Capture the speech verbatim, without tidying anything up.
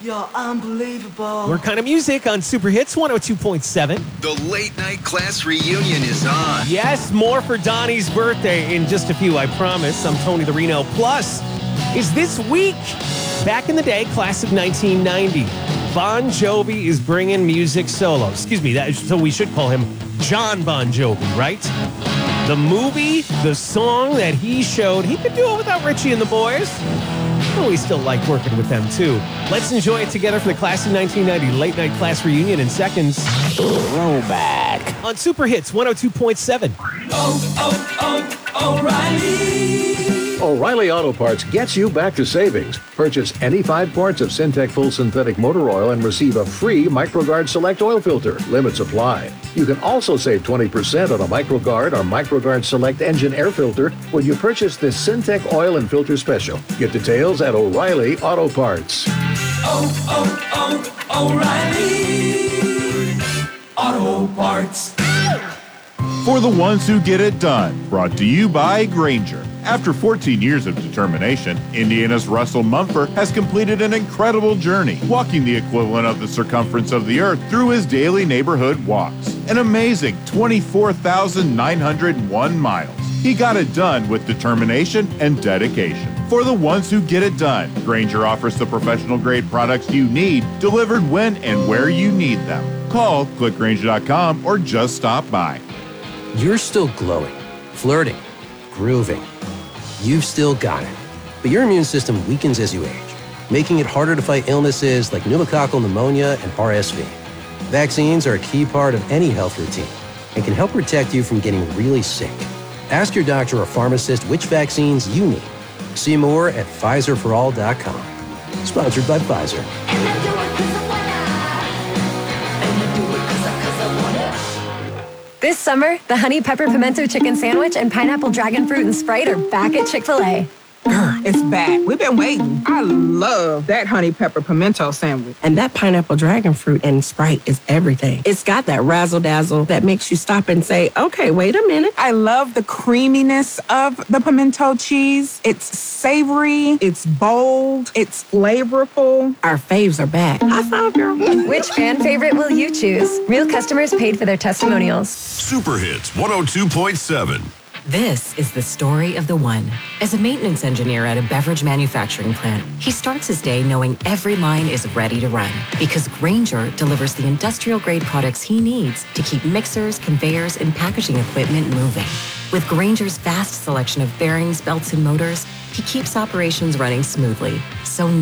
You're unbelievable. More Kind of Music on Super Hits one oh two point seven. The late night class reunion is on. Yes, more for Donnie's birthday in just a few, I promise. I'm Tony the Reno. Plus, is this week, back in the day, class of nineteen ninety. Bon Jovi is bringing music solo. Excuse me, that, so we should call him John Bon Jovi, right? The movie, the song that he showed, he could do it without Richie and the boys. But we still like working with them, too. Let's enjoy it together for the class of nineteen ninety late night class reunion in seconds. Throwback. On Super Hits one oh two point seven. Oh, oh, oh, O'Reilly. O'Reilly Auto Parts gets you back to savings. Purchase any five quarts of Syntec Full Synthetic Motor Oil and receive a free MicroGuard Select Oil Filter. Limits apply. You can also save twenty percent on a MicroGuard or MicroGuard Select Engine Air Filter when you purchase this Syntec Oil and Filter Special. Get details at O'Reilly Auto Parts. Oh, oh, oh, O'Reilly Auto Parts. For the ones who get it done, brought to you by Grainger. After fourteen years of determination, Indiana's Russell Mumford has completed an incredible journey, walking the equivalent of the circumference of the earth through his daily neighborhood walks. An amazing twenty-four thousand nine hundred one miles. He got it done with determination and dedication. For the ones who get it done, Grainger offers the professional-grade products you need, delivered when and where you need them. Call, click Grainger dot com, or just stop by. You're still glowing, flirting, grooving. You've still got it. But your immune system weakens as you age, making it harder to fight illnesses like pneumococcal pneumonia and R S V. Vaccines are a key part of any health routine and can help protect you from getting really sick. Ask your doctor or pharmacist which vaccines you need. See more at Pfizer for all dot com. Sponsored by Pfizer. This summer, the Honey Pepper Pimento Chicken Sandwich and Pineapple Dragon Fruit and Sprite are back at Chick-fil-A. It's back. We've been waiting. I love that honey pepper pimento sandwich. And that pineapple dragon fruit and Sprite is everything. It's got that razzle dazzle that makes you stop and say, okay, wait a minute. I love the creaminess of the pimento cheese. It's savory, it's bold, it's flavorful. Our faves are back. I saw girl. Which fan favorite will you choose? Real customers paid for their testimonials. Super Hits one oh two point seven. This is the story of the one. As a maintenance engineer at a beverage manufacturing plant, he starts his day knowing every line is ready to run because Grainger delivers the industrial-grade products he needs to keep mixers, conveyors, and packaging equipment moving. With Grainger's vast selection of bearings, belts, and motors, he keeps operations running smoothly, so